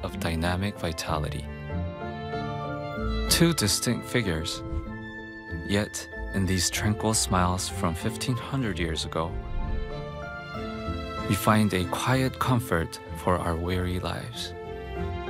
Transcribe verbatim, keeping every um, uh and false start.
of dynamic vitality. Two distinct figures, yet in these tranquil smiles from fifteen hundred years ago, we find a quiet comfort for our weary lives.